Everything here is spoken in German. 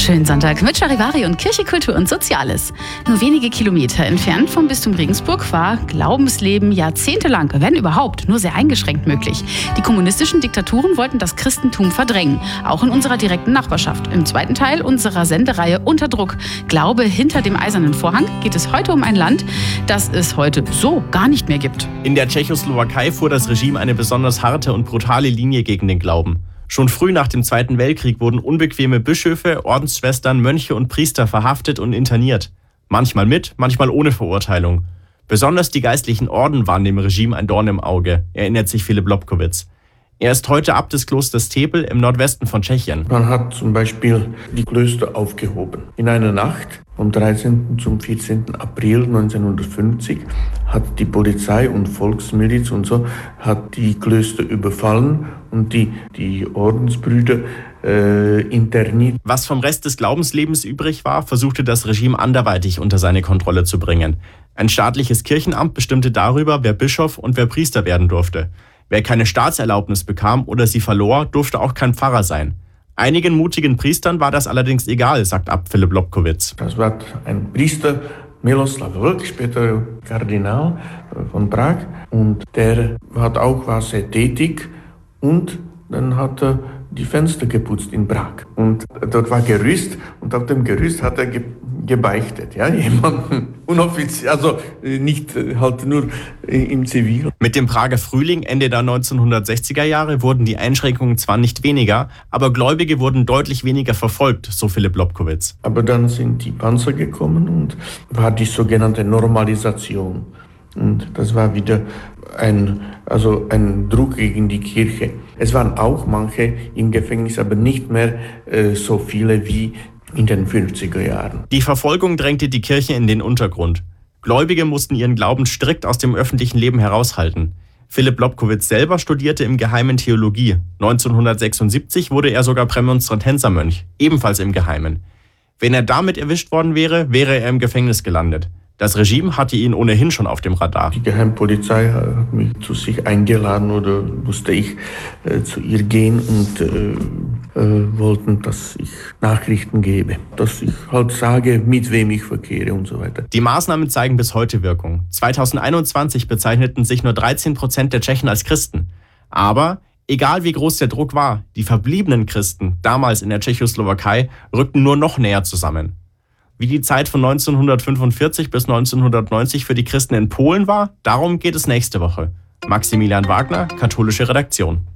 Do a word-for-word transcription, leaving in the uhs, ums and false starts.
Schönen Sonntag mit Charivari und Kirche, Kultur und Soziales. Nur wenige Kilometer entfernt vom Bistum Regensburg war Glaubensleben jahrzehntelang, wenn überhaupt, nur sehr eingeschränkt möglich. Die kommunistischen Diktaturen wollten das Christentum verdrängen, auch in unserer direkten Nachbarschaft. Im zweiten Teil unserer Sendereihe Unter Druck, Glaube hinter dem eisernen Vorhang, geht es heute um ein Land, das es heute so gar nicht mehr gibt. In der Tschechoslowakei fuhr das Regime eine besonders harte und brutale Linie gegen den Glauben. Schon früh nach dem Zweiten Weltkrieg wurden unbequeme Bischöfe, Ordensschwestern, Mönche und Priester verhaftet und interniert. Manchmal mit, manchmal ohne Verurteilung. Besonders die geistlichen Orden waren dem Regime ein Dorn im Auge, erinnert sich Filip Lobkowicz. Er ist heute Abt des Klosters Tepel im Nordwesten von Tschechien. Man hat zum Beispiel die Klöster aufgehoben. In einer Nacht vom dreizehnten zum vierzehnten April neunzehnhundertfünfzig hat die Polizei und Volksmiliz und so hat die Klöster überfallen und die, die Ordensbrüder äh, interniert. Was vom Rest des Glaubenslebens übrig war, versuchte das Regime anderweitig unter seine Kontrolle zu bringen. Ein staatliches Kirchenamt bestimmte darüber, wer Bischof und wer Priester werden durfte. Wer keine Staatserlaubnis bekam oder sie verlor, durfte auch kein Pfarrer sein. Einigen mutigen Priestern war das allerdings egal, sagt Abt Filip Lobkowicz. Das war ein Priester, Miloslav Vlk, später Kardinal von Prag. Und der hat auch war sehr tätig und dann hat er die Fenster geputzt in Prag. Und dort war Gerüst und auf dem Gerüst hat er ge- gebeichtet. Ja, jemanden unoffiziell, also nicht halt nur im Zivil. Mit dem Prager Frühling Ende der neunzehnhundertsechziger Jahre wurden die Einschränkungen zwar nicht weniger, aber Gläubige wurden deutlich weniger verfolgt, so Filip Lobkowicz. Aber dann sind die Panzer gekommen und war die sogenannte Normalisation. Und das war wieder ein, also ein Druck gegen die Kirche. Es waren auch manche im Gefängnis, aber nicht mehr äh, so viele wie in den fünfziger Jahren. Die Verfolgung drängte die Kirche in den Untergrund. Gläubige mussten ihren Glauben strikt aus dem öffentlichen Leben heraushalten. Filip Lobkowicz selber studierte im Geheimen Theologie. neunzehnhundertsechsundsiebzig wurde er sogar Prämonstratensermönch, ebenfalls im Geheimen. Wenn er damit erwischt worden wäre, wäre er im Gefängnis gelandet. Das Regime hatte ihn ohnehin schon auf dem Radar. Die Geheimpolizei hat mich zu sich eingeladen oder musste ich äh, zu ihr gehen und äh, äh, wollten, dass ich Nachrichten gebe. Dass ich halt sage, mit wem ich verkehre und so weiter. Die Maßnahmen zeigen bis heute Wirkung. zweitausendeinundzwanzig bezeichneten sich nur dreizehn Prozent der Tschechen als Christen. Aber egal wie groß der Druck war, die verbliebenen Christen, damals in der Tschechoslowakei, rückten nur noch näher zusammen. Wie die Zeit von neunzehnhundertfünfundvierzig bis neunzehnhundertneunzig für die Christen in Polen war, darum geht es nächste Woche. Maximilian Wagner, Katholische Redaktion.